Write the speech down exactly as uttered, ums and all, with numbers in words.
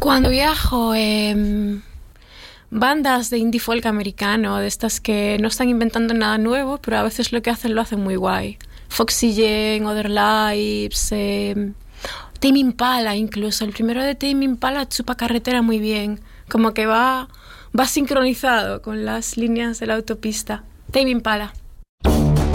Cuando viajo, eh, bandas de indie folk americano, de estas que no están inventando nada nuevo, pero a veces lo que hacen lo hacen muy guay. Foxy Jane, Other Lives, eh, Tame Impala incluso. El primero de Tame Impala chupa carretera muy bien, como que va, va sincronizado con las líneas de la autopista. Tame Impala.